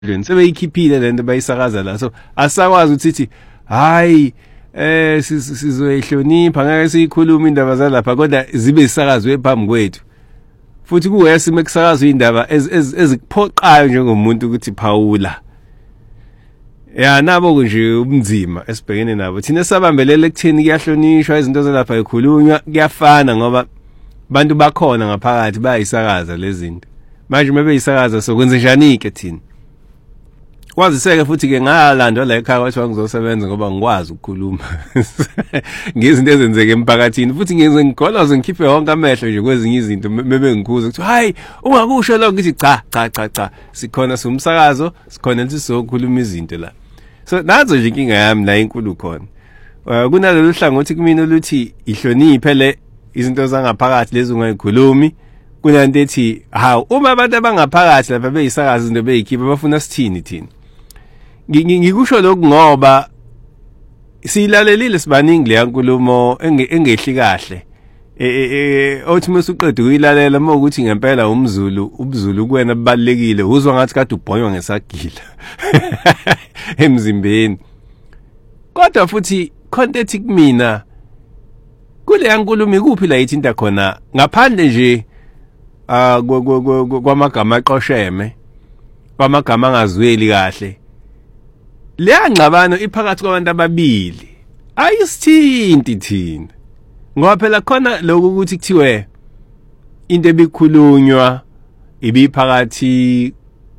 sebeyikhiphile lento bayisakaza la, so asakwazi ukuthi hayi sizoyihlonipha ngeke siyikhuluma indaba zalapha kodwa zibe isakazwe phambi kwethu. Futhi kuwesi mekusakazwa indaba ezikuphoqayo njengomuntu ukuthi phawula. Ya nabo nje ubunzima esibhekene nabo. Thina sabambelele ekutheni kuyahlonishwa izinto zalapha ikhulunywa kuyafana ngoba bantu bakhona ngaphakathi bayisakaza lezi zinto. Manje mebeyisakaza sokwenza njani ke thina? Kwaziseke futhi ke ngalandwa la ekhaya wathi ngizosebenza ngoba ngikwazi ukukhuluma ngezinto ezenzeke emphakathini futhi ngize ngigoloze ngikhiphe wonke amehlo nje kwezinye izinto mebe ngikhuza ukuthi hayi ungakusho lokho ngithi cha sikhona somsakazo sikhona ukuthi sizokhuluma izinto la. So nazo nje inkinga yami la inkulu khona. Kunalolu hlangothi kumina oluthi ihloniphe le izinto zangaphakathi lezi ungayikhulumi. Kunanto ethi hawu uma abantu abangaphakathi lapha beyisakaza izinto beyikhipha bafuna sithini thina. Ngikusho lokhu ngoba silalelile sibaningi le yankulumo engehli kahle. Othi mesuqeda ukuyilalela uma ukuthi ngempela ubuzulu kuwena kubalekile uzwa ngathi kade ubhonywa ngesagila emzimbeni. Kodwa futhi content kumina kule yankulumo ikuphi la ithinta khona ngaphandle nje kwamagama aqosheme kwamagama angazweli kahle. Le ngxabano iphakathi kwabantu ababili ayisithinti thina ngoba phela khona lokho ukuthi kuthiwe into ebikhulunywa ibiphakathi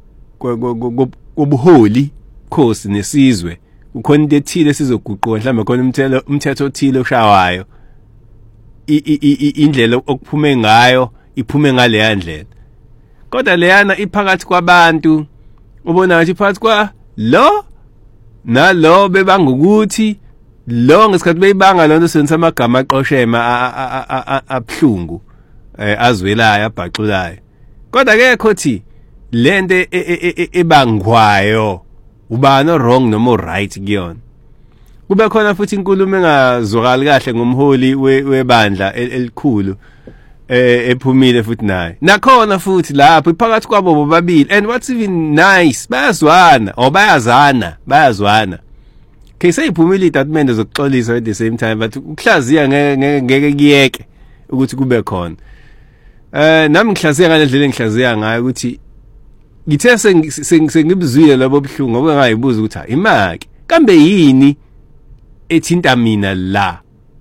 kobuholi khosi nesizwe ukhona into ethile sizoguqula mhlawumbe khona umthetho othile oshawayo indlela okuphume ngayo iphume ngale ndlela. Kodwa leyana iphakathi kwabantu ubona ukuthi iphakathi kwa lo nalo bebanga ukuthi lo ngesikhathi beyibanga lonto senza amagama aqoshema abhlungu azwelayo abhaqulayo. Kodwa ke khothi lento ebangwayo ubani wrong noma right kuyona. Kube khona futhi inkulumo engazwakali kahle ngomholi webandla elikhulu ephumile futhi naye nakhona futhi lapho iphakathi kwabo bobabili and what's even nice bayazwana or bayazwana ke seyiphumile istatement zokuxolisa at the same time but ukuhlaziya ngeke kiyeke ukuthi kube khona nami ngihlaziya ngalendlela engihlaziya ngayo ukuthi ngithe sengibuzile labo buhlungu ngoba ngayibuza ukuthi imaki kambe yini ethinta mina la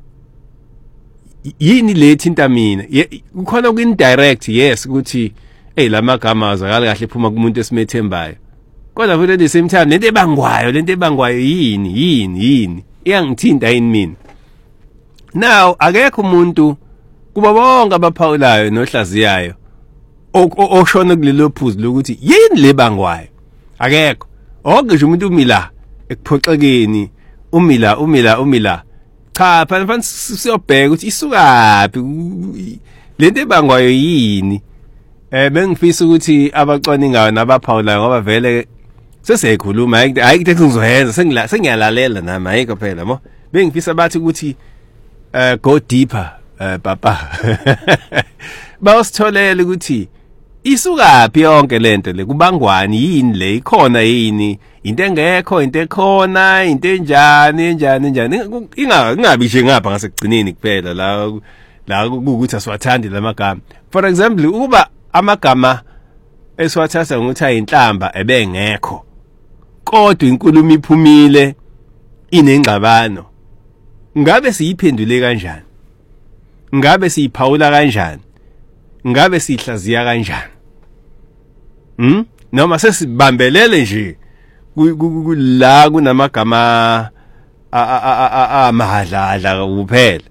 yini le thinta mina kukhona ku indirect yes ukuthi lamagama azakala kahle ephuma kumuntu esimethembayo kodwa futhi at the same time lento ebangwayo yini iyangithinta yini mina. Now akekho umuntu kuba bonke abaphawulayo nohlaziyayo oshona kulelo phuzu lokuthi yini lebangwayo akekho onke nje umuntu umila ekuphoxekeni umila cha phela mfana siyobheka ukuthi isukaphi lento ebangwayo yini. Bengifisa ukuthi abacwaningayo nabaphawulayo ngoba vele seseyikhuluma ayikho ngizoyenza sengiyalalela nami ayikho phela mo bengifisa bathi ukuthi go deeper papa bawusitholele ukuthi isukaphi yonke lento le kubangwani yini le ikhona yini into engekho into ekhona into enjani ingabi nje ngapha ngasekugcineni kuphela la ukuthi asiwathandi lamagama. For example ukuba amagama esiwathatha ngokuthi ayinhlamba ebengekho kodwa inkulumo iphumile inengxabano ngabe siyiphendule kanjani ngabe siyiphawula kanjani ngabe sihlaziya kanjani noma sesibambelele nje la kunamagama amahadla kuphela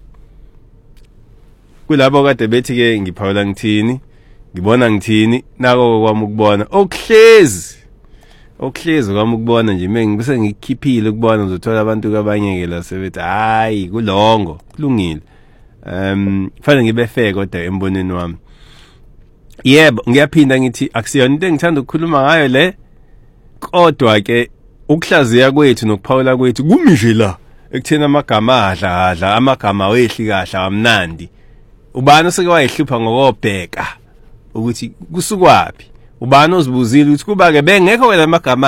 kulabo kade bethi ke ngiphawula ngithini ngibona ngithini nako kwami ukubona okuhlezi kwami ukubona nje bese ngikhiphile ukubona ngizothola abantu kabanyeke la sebethi hayi kulongo kulungile kufanele ngibe fair kodwa emboneni wami. Yebo ngiyaphinda ngithi akusiyona into engithanda ukukhuluma ngayo le kodwa ke ukuhlaziya kwethu nokuphawula kwethu kumi nje la ekuthena amagama adla amagama wehli kahle amnandi ubani oseke wayehlupha ngokobheka ukuthi kusukwapi ubani ozibuzile ukuthi kuba ke bengekho wena amagama